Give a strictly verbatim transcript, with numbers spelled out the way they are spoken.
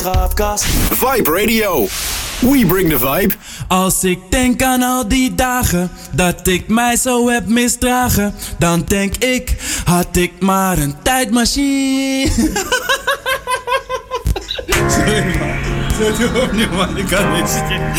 Kraatkast. Vibe Radio. We bring the vibe. Als ik denk aan al die dagen dat ik mij zo heb misdragen, dan denk ik, had ik maar een tijdmachine. Sorry man, sorry opnieuw man, ik kan niks.